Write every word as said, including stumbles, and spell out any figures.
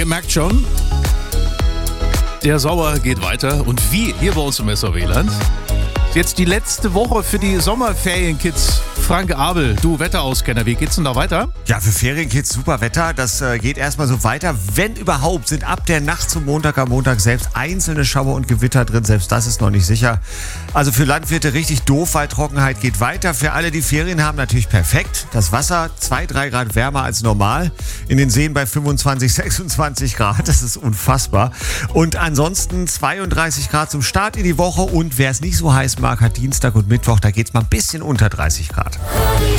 Ihr merkt schon, der Sommer geht weiter. Und wie hier bei uns im S O W-Land. Jetzt die letzte Woche für die Sommerferienkids. Frank Abel, du Wetterauskenner, wie geht's denn da weiter? Ja, für Ferienkids super Wetter. Das äh, geht erstmal so weiter. Wenn überhaupt, sind ab der Nacht zum Montag am Montag selbst einzelne Schauer und Gewitter drin. Selbst das ist noch nicht sicher. Also für Landwirte richtig doof, weil Trockenheit geht weiter. Für alle, die Ferien haben, natürlich perfekt. Das Wasser zwei, drei Grad wärmer als normal. In den Seen bei fünfundzwanzig, sechsundzwanzig Grad. Das ist unfassbar. Und ansonsten zweiunddreißig Grad zum Start in die Woche. Und wer es nicht so heiß mag, hat Dienstag und Mittwoch, da geht's mal ein bisschen unter dreißig Grad.